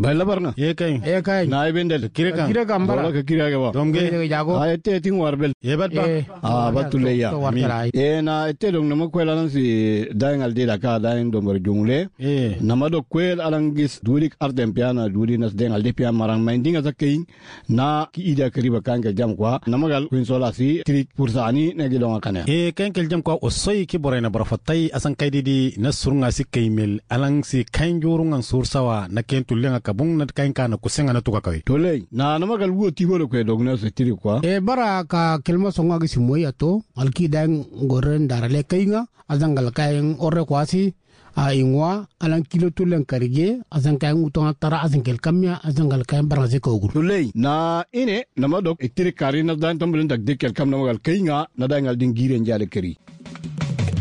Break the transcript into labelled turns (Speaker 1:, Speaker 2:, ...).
Speaker 1: bai labarna
Speaker 2: ye kai
Speaker 1: na ibendel
Speaker 2: kire kan
Speaker 1: bara ka kire ga ba
Speaker 2: domge
Speaker 1: ay te tin warbel
Speaker 2: ye bat ba
Speaker 1: batuleya na te dong nama kwela nan si daingal de ka dain do mer jungle nama do kwel alangis durik ardem piana duri nas dengal de pian marang mindinga zakein na ki ida kriba kanke jam kwa namagal kuin sola si trik pursani ne gidonga kana
Speaker 2: kankel jam kwa osoy ki borena barafatai asan kaididi na surunga si kaimel alang si kain jorungan sursawa na ken tulenga kabung na kain kana kusenga na tuka kawi
Speaker 1: tole na namagal wo tibo ko dong na se trik kwa
Speaker 3: bara ka kelma songa gi simoya to alki dang goren darale kainga azangal kain orre kwasi a ingwa alan kilo tulen karige azan kain utonga tara azankel kamya azangal kain barase ko gur
Speaker 1: tole na ine namadok trik karina dan tomblen dak dekel kam namagal kainga na dangal dingire njale keri